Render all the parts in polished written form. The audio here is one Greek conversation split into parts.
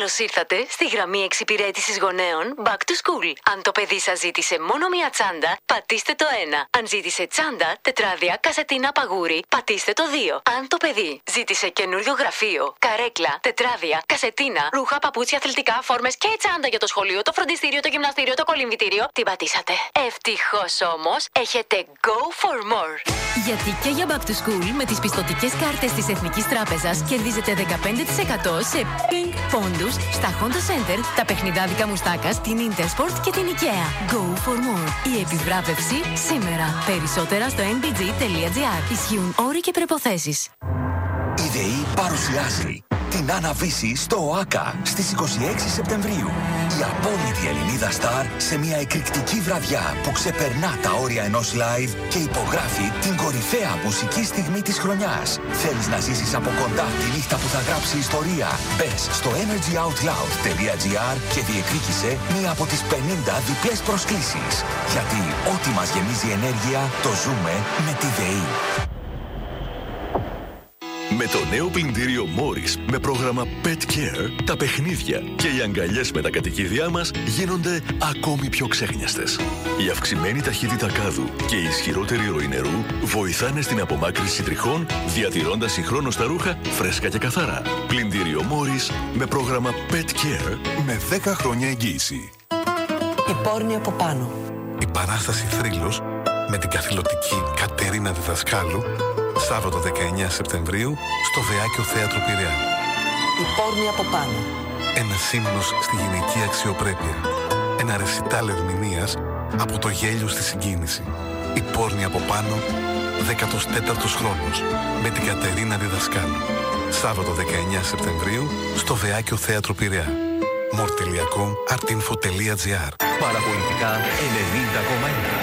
Καλώς ήρθατε στη γραμμή εξυπηρέτησης γονέων Back to School. Αν το παιδί σας ζήτησε μόνο μία τσάντα, πατήστε το 1. Αν ζήτησε τσάντα, τετράδια, κασετίνα, παγούρι, πατήστε το 2. Αν το παιδί ζήτησε καινούριο γραφείο, καρέκλα, τετράδια, κασετίνα, ρούχα, παπούτσια, αθλητικά, φόρμες και τσάντα για το σχολείο, το φροντιστήριο, το γυμναστήριο, το κολυμβητήριο, την πατήσατε. Ευτυχώς όμως, έχετε Go for More. Γιατί και για Back to School με τις πιστωτικές κάρτες της Εθνικής Τράπεζας κερδίζετε 15% σε Pink πόντους στα Honda Center, τα παιχνιδάδικα μουστάκας, την Intersport και την IKEA. Go for more. Η επιβράβευση σήμερα. Περισσότερα στο nbg.gr. Ισχύουν όροι και προϋποθέσεις. Η ΔΕΗ παρουσιάζει την Άννα-Βύση στο ΟΑΚΑ στις 26 Σεπτεμβρίου. Η απόλυτη Ελληνίδα στάρ σε μια εκρηκτική βραδιά που ξεπερνά τα όρια ενός live και υπογράφει την κορυφαία μουσική στιγμή της χρονιάς. Θέλεις να ζήσεις από κοντά τη νύχτα που θα γράψει ιστορία? Μπες στο energyoutloud.gr και διεκδίκησε μία από τις 50 διπλές προσκλήσεις. Γιατί ό,τι μας γεμίζει ενέργεια το ζούμε με τη ΔΕΗ. Με το νέο πλυντήριο Morris με πρόγραμμα Pet Care, τα παιχνίδια και οι αγκαλιές με τα κατοικίδια μας γίνονται ακόμη πιο ξέχνιαστες. Η αυξημένη ταχύτητα κάδου και η ισχυρότερη ροή νερού βοηθάνε στην απομάκρυνση τριχών, διατηρώντας συγχρόνως τα ρούχα φρέσκα και καθαρά. Πλυντήριο Morris με πρόγραμμα Pet Care με 10 χρόνια εγγύηση. Η πόρνη από πάνω. Η παράσταση Θρύλος με την καθηλωτική Κατερίνα Διδασκάλου, Σάββατο 19 Σεπτεμβρίου στο Βεάκιο Θέατρο Πειραιά. Η πόρνη από πάνω. Ένα ύμνος στη γυναική αξιοπρέπεια. Ένα ρεσιτάλ ερμηνείας από το γέλιο στη συγκίνηση. Η πόρνη από πάνω, 14ος χρόνος, με την Κατερίνα Διδασκάλου. Σάββατο 19 Σεπτεμβρίου στο Βεάκιο Θέατρο Πειραιά. more.com artinfo.gr. Παραπολιτικά 90,1.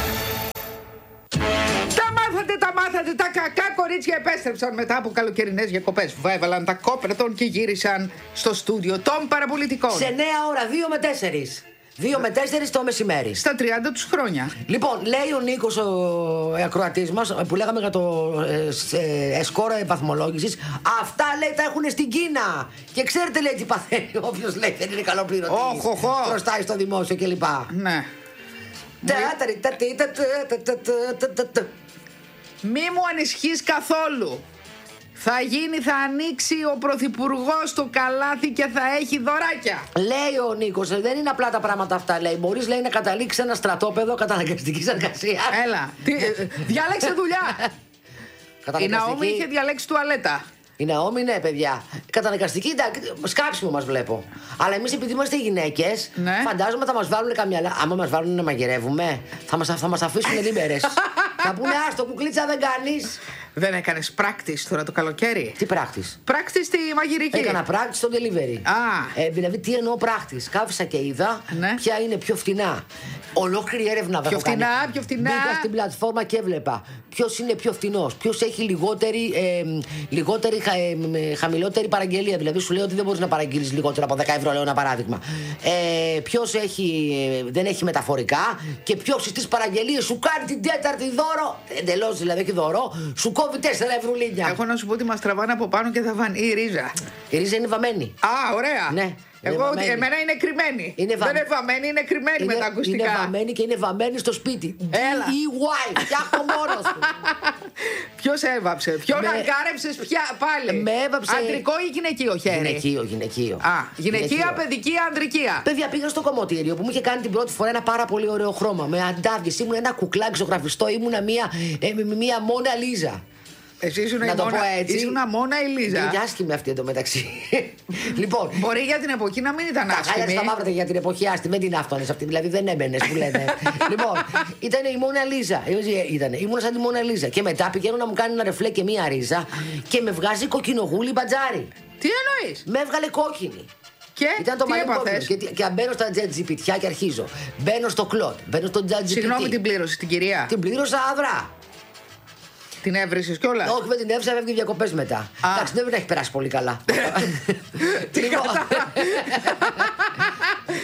Τα μάθατε, τα κακά κορίτσια επέστρεψαν μετά από καλοκαιρινές διακοπές. Έβαλαν τα κόπρατον και γύρισαν στο στούντιο των παραπολιτικών. Σε 9 ώρα, 2 με 4. 2 με 4 το μεσημέρι. Στα 30 τους χρόνια. Λοιπόν, λέει ο Νίκος, ο ακροατής μας, που λέγαμε για το σκόρα βαθμολόγησης, αυτά λέει τα έχουν στην Κίνα. Και ξέρετε, λέει, τι παθαίνει όποιος λέει δεν είναι καλοπληρωτής. Χρωστάει στο δημόσιο κλπ. Ναι. Μη μου ανησυχείς καθόλου. Θα ανοίξει ο πρωθυπουργός το καλάθι και θα έχει δωράκια. Λέει ο Νίκος, δεν είναι απλά τα πράγματα αυτά. Λέει, μπορείς, λέει, να καταλήξεις ένα στρατόπεδο καταναγκαστικής εργασίας. Έλα, διάλεξε δουλειά. Η Ναόμη είχε διαλέξει τουαλέτα. Η Ναόμη, ναι, παιδιά. Καταναγκαστική, σκάψιμο μας βλέπω. Αλλά εμείς, επειδή είμαστε γυναίκες, φαντάζομαι θα μας βάλουν καμιά. Άμα μας βάλουν να μαγειρεύουμε, θα μας αφήσουν λίμπερες. Θα πούνε, άστο, κουκλίτσα δεν κάνεις. Δεν έκανες practice τώρα το καλοκαίρι? Τι practice? Practice στη μαγειρική. Έκανα practice στο delivery. Δηλαδή, τι εννοώ practice? Κάθισα και είδα ποια είναι πιο φτηνά. Ολόκληρη έρευνα πιο φτηνά, πιο φτηνά. Μπήκα στην πλατφόρμα και έβλεπα ποιος είναι πιο φτηνός, ποιος έχει λιγότερη χαμηλότερη παραγγελία. Δηλαδή, σου λέει ότι δεν μπορείς να παραγγείλεις λιγότερο από 10 ευρώ, λέω ένα παράδειγμα. Ποιος δεν έχει μεταφορικά και ποιος στις παραγγελίες σου κάνει την τέταρτη δώρο. Εντελώς δηλαδή, όχι δώρο, σου κόβει 4 ευρουλίνια. Έχω να σου πω ότι μας τραβάνε από πάνω και θα βάνε η ρίζα. Η ρίζα είναι βαμμένη. Ωραία. Ναι. Εμένα είναι κρυμμένη. Δεν είναι βαμμένη, είναι κρυμμένη με τα ακουστικά. Είναι βαμμένη και είναι βαμμένη στο σπίτι. Έλα. DIY, φτιάχνω μόνος του. Ποιος έβαψε? Ποιον αγκάρεψες πια πάλι? Με έβαψε. Αντρικό ή γυναικείο χέρι? Γυναικείο. Γυναικεία, παιδικεία, ανδρικεία. Παιδιά, πήγα στο κομμωτήριο που μου είχε κάνει την πρώτη φορά ένα πάρα πολύ ωραίο χρώμα. Με αντάβιες, ήμουν ένα κουκλάκι ζωγραφιστό, ήμουνα μία Μόνα Λίζα. Εσύ ήσουν Μόνα ή Λίζα? Είναι άσχημη αυτή εντωμεταξύ. Λοιπόν, μπορεί για την εποχή να μην ήταν άσχημη. Τα χάλια στα μαύρα για την εποχή άσχημη, δεν την άφτωνες αυτή, δηλαδή δεν έμπαινες που λένε. Λοιπόν, ήταν η Μόνα Λίζα. Ήμουν σαν τη Μόνα Λίζα. Και μετά πηγαίνω να μου κάνει ένα ρεφλέ και μία ρίζα και με βγάζει κοκκινογούλη μπατζάρι. Τι εννοείς? Με έβγαλε κόκκινη. Και ήταν το τι έπαθες? Και μπαίνω στα JetGPT και αρχίζω. Μπαίνω στο Claude, μπαίνω στο JetGPT. Συγγνώμη, την πλήρωσες την κυρία? Την πλήρωσα αδρά. Την έβρισες κιόλας? Όχι, με την έβρισα, έφευγε διακοπές μετά. Εντάξει, δεν έχει περάσει πολύ καλά.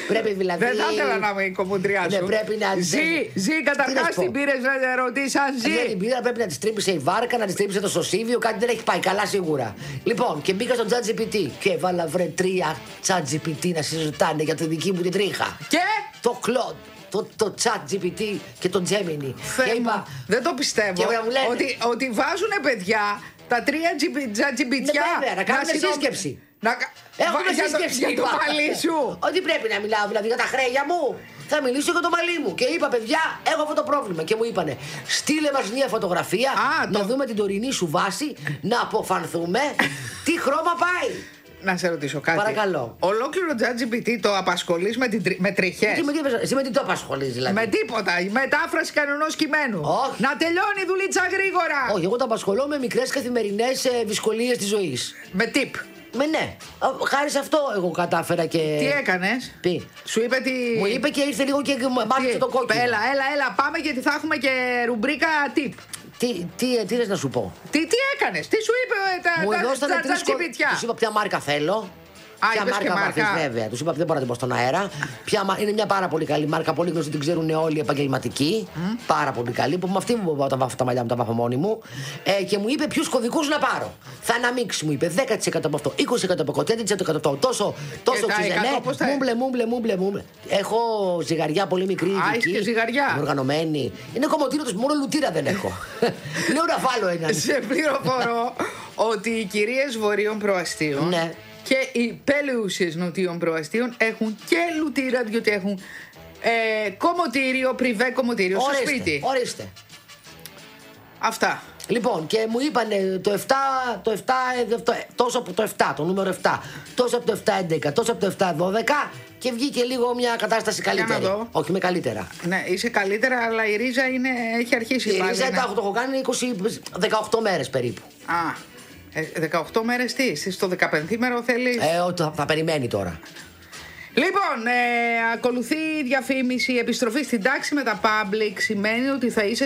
Πρέπει δηλαδή. Δεν θα ήθελα να είμαι η κομμουντριά σου. Ναι, πρέπει να. Ζει, καταρχάς την πήρες να ρωτήσει αν ζει. Δεν την πήρα, πρέπει να τη τρύπησε η βάρκα, να τη τρύπησε το σωσίβιο, κάτι δεν έχει πάει καλά σίγουρα. Λοιπόν, και μπήκα στο ChatGPT και έβαλα βρε 3 ChatGPT να συζητάνε για τη δική μου την τρίχα. Και το Claude. Το ChatGPT και το Gemini. Και είπα, δεν το πιστεύω ότι βάζουν παιδιά τα 3 ChatGPT. Ναι, βέβαια, να κάνουν σύσκεψη. Έχουμε σύσκεψη για το μαλλί σου. Ότι πρέπει να μιλάω δηλαδή για τα χρέια μου. Θα μιλήσω για το μαλλί μου. Και είπα, παιδιά, έχω αυτό το πρόβλημα. Και μου είπανε, στείλε μας μια φωτογραφία να δούμε την τωρινή σου βάση, να αποφανθούμε τι χρώμα πάει. Να σε ρωτήσω κάτι. Παρακαλώ. Ολόκληρο ChatGPT το απασχολείς με τριχές. Εσύ με τι το απασχολείς δηλαδή? Με τίποτα. Μετάφραση κανονός κειμένου. Όχι. Να τελειώνει η δουλίτσα γρήγορα. Όχι, εγώ το απασχολώ με μικρές καθημερινές δυσκολίες της ζωής. Με tip. Ναι. Χάρη σε αυτό εγώ κατάφερα και. Τι έκανες? Τι. Σου είπε τι. Μου είπε και ήρθε λίγο και μάθησε το κόκκινο. Έλα, πάμε γιατί θα έχουμε και ρουμπρίκα tip. Τι θες να σου πω? Τι έκανες, τι σου είπε τα τσιπιτιά? Τους είπα ποια μάρκα θέλω. Ποια μάρκα βάθεις, βέβαια. Τους είπα δεν μπορώ να την πω στον αέρα. Είναι μια πάρα πολύ καλή μάρκα, πολύ γνωστή, την ξέρουν όλοι οι επαγγελματικοί. Πάρα πολύ καλή, που με αυτή μου όταν βάφω τα μαλλιά μου, τα βάφω μόνη μου. Και μου είπε ποιους κωδικούς να πάρω. Θα αναμίξει, μου είπε 10% από αυτό, 20% από αυτό, 30% από αυτό, τόσο ξυζενέ. Μούμπλε. Έχω ζυγαριά πολύ μικρή. Έχει ζυγαριά. Οργανωμένη. Είναι κομμωτήριο, μόνο λουτήρα δεν έχω. Λέω να βάλω έναν. Σε πληροφορώ ότι οι κυρίες βορείων προαστίων. Ναι. Και οι πέλεουσες νοτίων προαστίων έχουν και λουτήρα, διότι έχουν κομμωτήριο, πριβέ κομμωτήριο στο σπίτι. Ορίστε. Αυτά. Λοιπόν, και μου είπανε τόσο από το 7, το νούμερο 7, τόσο από το 7-11, τόσο από το 7-12 και βγήκε λίγο μια κατάσταση καλύτερη. Για να δω. Όχι, με καλύτερα. Ναι, είσαι καλύτερα, αλλά η ρίζα έχει αρχίσει η ρίζα το έχω κάνει 18 μέρες περίπου. 18 μέρες τι, στο 15μέρο θέλεις? Θα περιμένει τώρα. Λοιπόν, ακολουθεί η διαφήμιση, επιστροφή στην τάξη με τα public σημαίνει ότι θα είσαι